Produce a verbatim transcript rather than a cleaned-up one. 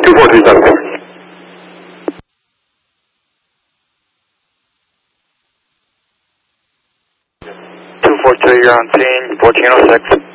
two four two seven. two four two, you're on scene, fourteen oh six.